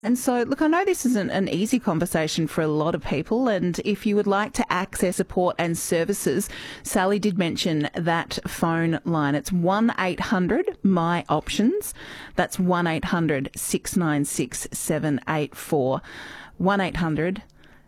And so, look, I know this isn't an easy conversation for a lot of people, and if you would like to access support and services, Sally did mention that phone line. It's 1-800-MY-OPTIONS. That's 1-800-696-784. 1-800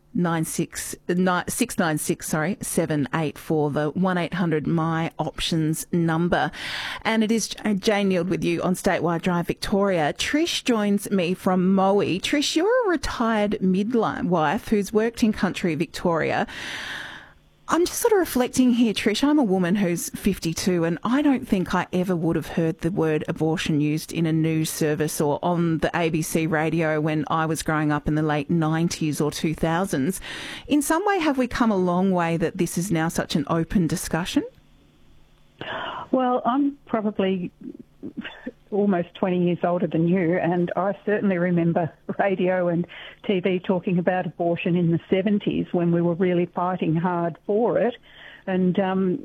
696 784, the 1-800-MY-OPTIONS number. And it is Jane Neild with you on Statewide Drive Victoria. Trish joins me from Moe. Trish, you're a retired midwife who's worked in country Victoria. I'm just sort of reflecting here, Trish. I'm a woman who's 52 and I don't think I ever would have heard the word abortion used in a news service or on the ABC radio when I was growing up in the late 90s or 2000s. In some way, have we come a long way that this is now such an open discussion? Well, I'm probably almost 20 years older than you, and I certainly remember radio and TV talking about abortion in the 70s when we were really fighting hard for it. And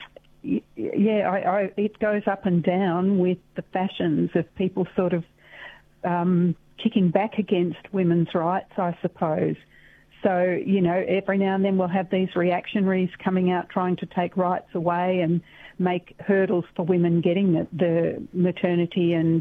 it goes up and down with the fashions of people sort of kicking back against women's rights, I suppose. So, you know, every now and then we'll have these reactionaries coming out trying to take rights away and make hurdles for women getting the maternity and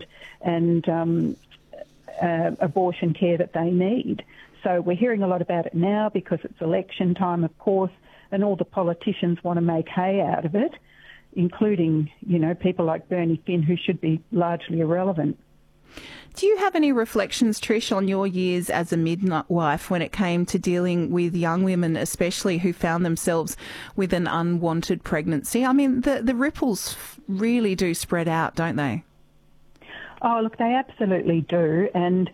abortion care that they need. So we're hearing a lot about it now because it's election time, of course, and all the politicians want to make hay out of it, including, you know, people like Bernie Finn, who should be largely irrelevant. Do you have any reflections, Trish, on your years as a midwife when it came to dealing with young women, especially who found themselves with an unwanted pregnancy? I mean, the ripples really do spread out, don't they? Oh, look, they absolutely do. And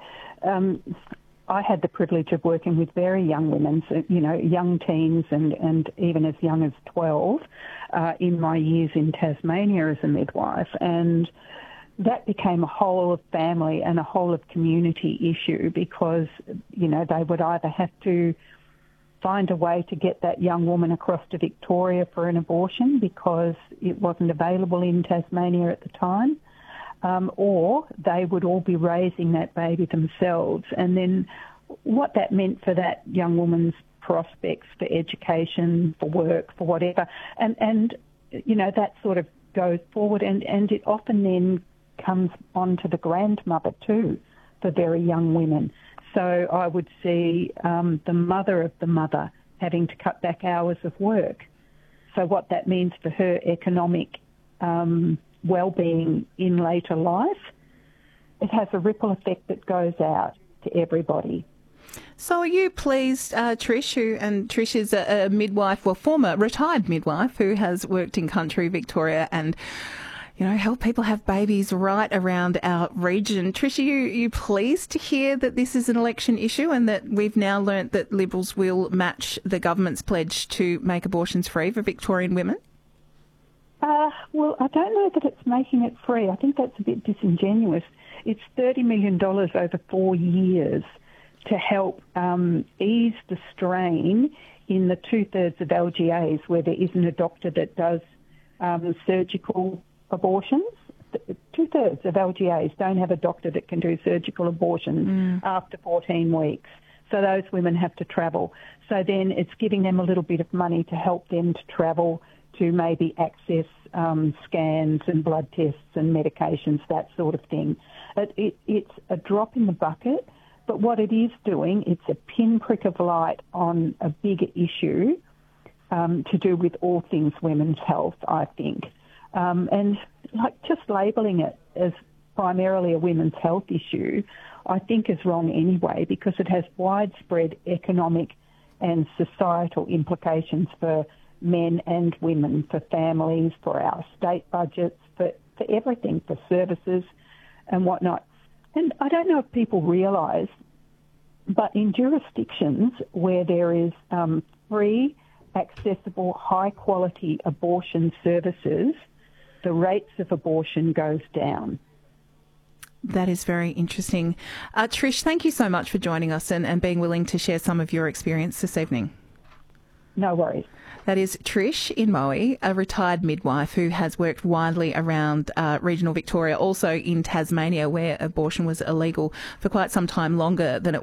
I had the privilege of working with very young women, so, you know, young teens and even as young as 12 in my years in Tasmania as a midwife. And that became a whole of family and a whole of community issue because, you know, they would either have to find a way to get that young woman across to Victoria for an abortion because it wasn't available in Tasmania at the time, or they would all be raising that baby themselves. And then what that meant for that young woman's prospects for education, for work, for whatever. And you know, that sort of goes forward and it often then comes on to the grandmother too for very young women. So I would see the mother of the mother having to cut back hours of work. So what that means for her economic well-being in later life, it has a ripple effect that goes out to everybody. So are you pleased, Trish, Trish is a midwife, well, former retired midwife who has worked in country Victoria and, you know, help people have babies right around our region. Trish, are you pleased to hear that this is an election issue and that we've now learnt that Liberals will match the government's pledge to make abortions free for Victorian women? Well, I don't know that it's making it free. I think that's a bit disingenuous. It's $30 million over 4 years to help ease the strain in the 2/3 of LGAs where there isn't a doctor that does surgical abortions. 2/3 of LGAs don't have a doctor that can do surgical abortions after 14 weeks. So those women have to travel. So then it's giving them a little bit of money to help them to travel to maybe access scans and blood tests and medications, that sort of thing. It's a drop in the bucket, but what it is doing, it's a pinprick of light on a bigger issue to do with all things women's health, I think. And like just labelling it as primarily a women's health issue, I think is wrong anyway because it has widespread economic and societal implications for men and women, for families, for our state budgets, for everything, for services and whatnot. And I don't know if people realise, but in jurisdictions where there is free, accessible, high-quality abortion services, the rates of abortion goes down. That is very interesting. Trish, thank you so much for joining us and being willing to share some of your experience this evening. No worries. That is Trish in Moe, a retired midwife who has worked widely around regional Victoria, also in Tasmania, where abortion was illegal for quite some time longer than it